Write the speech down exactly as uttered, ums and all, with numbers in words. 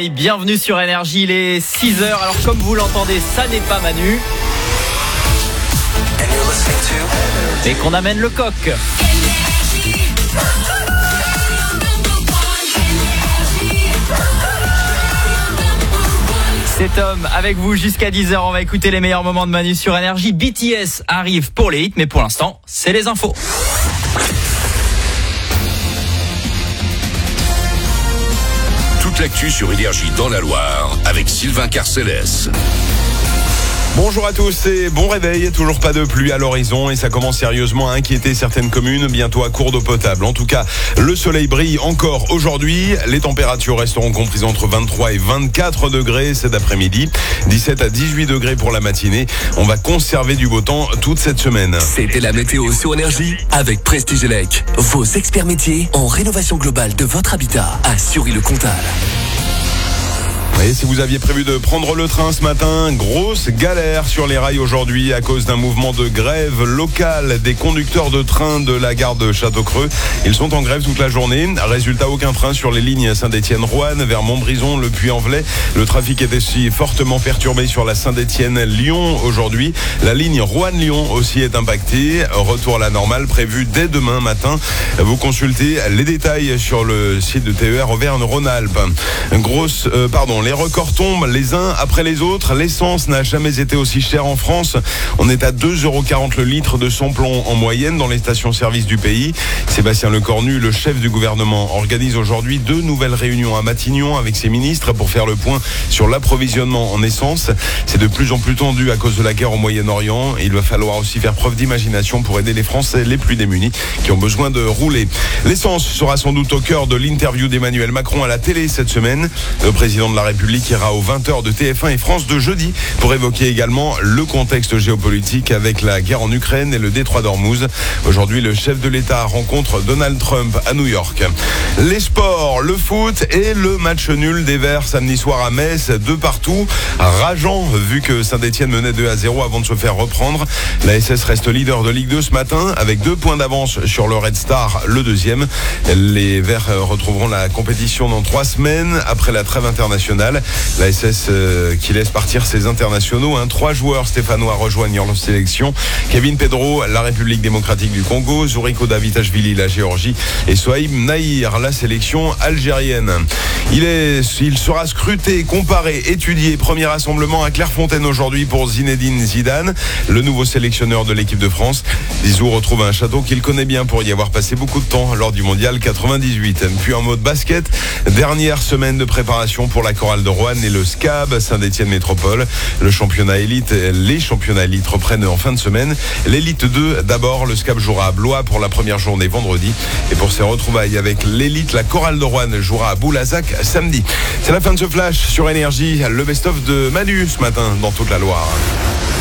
Et bienvenue sur Énergie, il est six heures. Alors comme vous l'entendez, ça n'est pas Manu. Et qu'on amène le coq. C'est Tom avec vous jusqu'à dix heures. On va écouter les meilleurs moments de Manu sur Énergie. B T S arrive pour les hits, mais pour l'instant, c'est les infos. Toute l'actu sur Énergie dans la Loire avec Sylvain Carcellès. Bonjour à tous et bon réveil, toujours pas de pluie à l'horizon et ça commence sérieusement à inquiéter certaines communes, bientôt à court d'eau potable. En tout cas, le soleil brille encore aujourd'hui, les températures resteront comprises entre vingt-trois et vingt-quatre degrés cet après-midi, dix-sept à dix-huit degrés pour la matinée. On va conserver du beau temps toute cette semaine. C'était la météo sur Énergie avec Prestige Elec, vos experts métiers en rénovation globale de votre habitat à Sury-le-Comtal. Et si vous aviez prévu de prendre le train ce matin, grosse galère sur les rails aujourd'hui à cause d'un mouvement de grève locale des conducteurs de train de la gare de Château-Creux. Ils sont en grève toute la journée. Résultat, aucun train sur les lignes Saint-Étienne-Roanne vers Montbrison, Le Puy-en-Velay. Le trafic est aussi fortement perturbé sur la Saint-Étienne-Lyon aujourd'hui. La ligne Roanne-Lyon aussi est impactée. Retour à la normale prévu dès demain matin. Vous consultez les détails sur le site de T E R Auvergne-Rhône-Alpes. Grosse, euh, pardon, les Les records tombent les uns après les autres. L'essence n'a jamais été aussi chère en France. On est à deux euros quarante le litre de samplon en moyenne dans les stations-service du pays. Sébastien Lecornu, le chef du gouvernement, organise aujourd'hui deux nouvelles réunions à Matignon avec ses ministres pour faire le point sur l'approvisionnement en essence. C'est de plus en plus tendu à cause de la guerre au Moyen-Orient. Il va falloir aussi faire preuve d'imagination pour aider les Français les plus démunis qui ont besoin de rouler. L'essence sera sans doute au cœur de l'interview d'Emmanuel Macron à la télé cette semaine. Le président de la République ira aux vingt heures de T F un et France deux jeudi pour évoquer également le contexte géopolitique avec la guerre en Ukraine et le détroit d'Ormuz. Aujourd'hui, le chef de l'État rencontre Donald Trump à New York. Les sports, le foot et le match nul des Verts samedi soir à Metz, de partout. Rageant vu que Saint-Étienne menait deux à zéro avant de se faire reprendre. La S S reste leader de Ligue deux ce matin avec deux points d'avance sur le Red Star, le deuxième. Les Verts retrouveront la compétition dans trois semaines après la trêve internationale. La S S euh, qui laisse partir ses internationaux. Hein. Trois joueurs stéphanois rejoignent leur sélection. Kevin Pedro, la République démocratique du Congo. Zouriko Davitashvili, la Géorgie. Et Sohaib Nahir, la sélection algérienne. Il, est, il sera scruté, comparé, étudié. Premier rassemblement à Clairefontaine aujourd'hui pour Zinedine Zidane, le nouveau sélectionneur de l'équipe de France. Zizou retrouve un château qu'il connaît bien pour y avoir passé beaucoup de temps lors du mondial quatre-vingt-dix-huit. Puis en mode basket, dernière semaine de préparation pour la chorale de Roanne et le S C A B Saint-Étienne Métropole. Le championnat élite, les championnats élites reprennent en fin de semaine. L'élite deux, d'abord, le S C A B jouera à Blois pour la première journée vendredi. Et pour ses retrouvailles avec l'élite, la chorale de Roanne jouera à Boulazac samedi. C'est la fin de ce flash sur Énergie, le best-of de Manu ce matin dans toute la Loire.